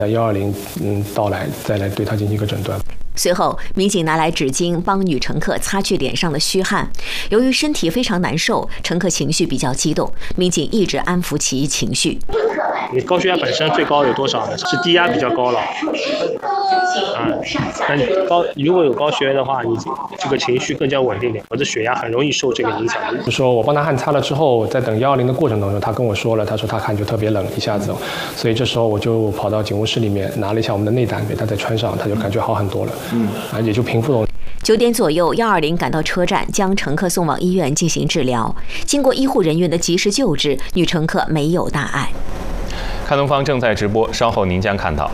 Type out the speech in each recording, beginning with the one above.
120到来，再来对他进行一个诊断。 随后，民警拿来纸巾帮女乘客擦去脸上的虚汗。由于身体非常难受，乘客情绪比较激动，民警一直安抚其情绪。 你高血压本身最高有多少呢？是低压比较高了。那你如果有高血压的话，你这个情绪更加稳定点，或者血压很容易受这个影响。 就说我帮他汗擦了之后，在等120的过程当中，他跟我说了，他说他汗就特别冷，一下子，所以这时候我就跑到警务室里面拿了一下我们的内胆给他再穿上，他就感觉好很多了，也就平复了。 9点左右，120赶到车站，将乘客送往医院进行治疗。经过医护人员的及时救治，女乘客没有大碍。 看东方正在直播，稍后您将看到。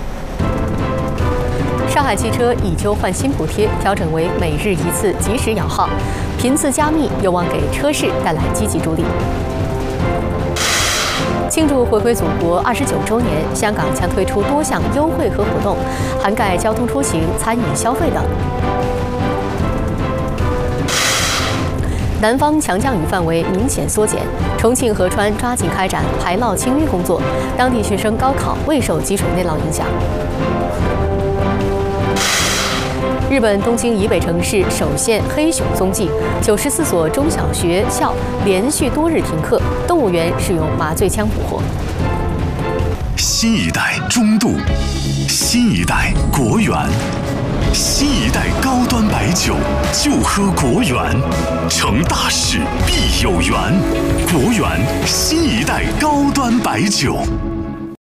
上海汽车以旧换新补贴调整为每日1次即时摇号，频次加密有望给车市带来积极助力。庆祝回归祖国29周年，香港将推出多项优惠和活动，涵盖交通出行、餐饮消费等。南方强降雨范围明显缩减，重庆、合川抓紧开展排涝清淤工作，当地学生高考未受积水内涝影响。日本东京以北城市首现黑熊踪迹，94所中小学校连续多日停课，动物园使用麻醉枪捕获。 新一代中度，新一代国源，新一代高端白酒就喝国源，成大事必有缘。国源新一代高端白酒。